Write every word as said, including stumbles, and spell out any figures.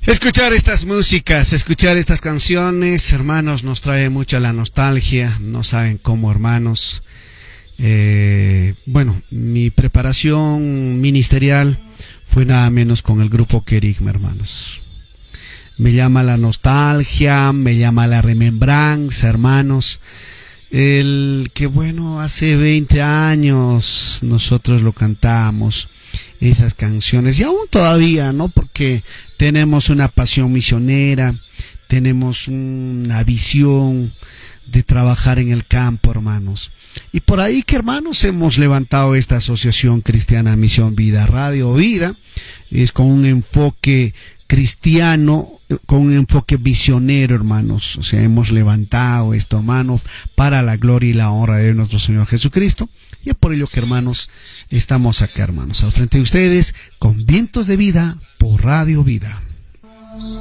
Escuchar estas músicas, escuchar estas canciones, hermanos, nos trae mucha la nostalgia. No saben cómo, hermanos. Eh, bueno, mi preparación ministerial fue nada menos con el grupo Querigma, hermanos. Me llama la nostalgia, me llama la remembranza, hermanos. El que, bueno, hace veinte años nosotros lo cantamos, esas canciones, y aún todavía, ¿no? Porque tenemos una pasión misionera, tenemos una visión de trabajar en el campo, hermanos. Y por ahí que, hermanos, hemos levantado esta asociación cristiana Misión Vida, Radio Vida, es con un enfoque cristiano, con un enfoque misionero, hermanos. O sea, hemos levantado esto, hermanos, para la gloria y la honra de nuestro Señor Jesucristo. Y es por ello que, hermanos, estamos acá, hermanos, al frente de ustedes, con Vientos de Vida por Radio Vida.